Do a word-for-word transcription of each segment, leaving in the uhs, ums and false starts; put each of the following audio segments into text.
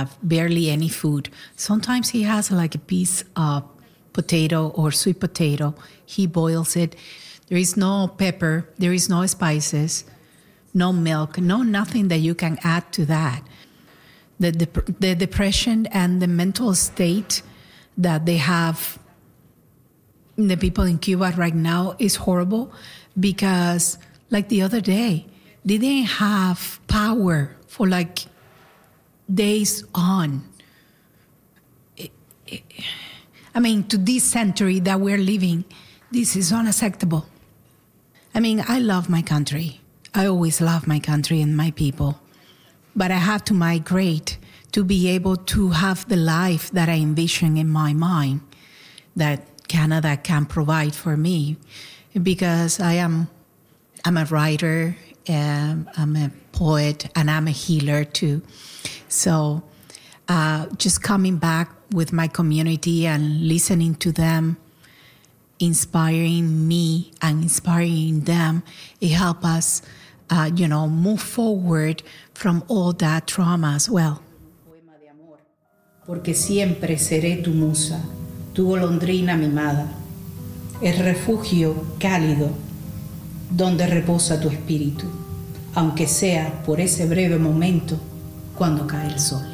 have barely any food. Sometimes he has like a piece of potato or sweet potato. He boils it. There is no pepper. There is no spices, no milk, no nothing that you can add to that. The, the, the depression and the mental state that they have, the people in Cuba right now, is horrible because, like the other day, they didn't have power for like days on. It, it, I mean, to this century that we're living, this is unacceptable. I mean, I love my country. I always love my country and my people. But I have to migrate to be able to have the life that I envision in my mind that Canada can provide for me, because I am I'm a writer, um, I'm a poet, and I'm a healer too. So uh, just coming back with my community and listening to them, inspiring me and inspiring them, it helps us, uh, you know, move forward from all that trauma as well. Porque siempre seré tu musa, tu golondrina mimada, el refugio cálido donde reposa tu espíritu, aunque sea por ese breve momento cuando cae el sol.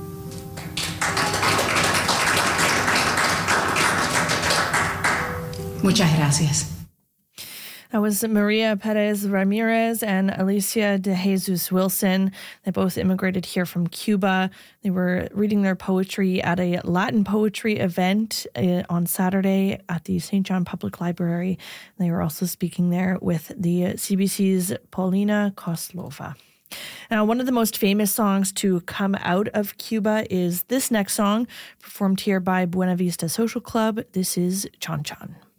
Muchas gracias. That was Maria Perez Ramirez and Alicia de Jesus Wilson. They both immigrated here from Cuba. They were reading their poetry at a Latin poetry event on Saturday at the Saint John Public Library. They were also speaking there with the C B C's Paulina Kozlova. Now, one of the most famous songs to come out of Cuba is this next song, performed here by Buena Vista Social Club. This is Chan Chan.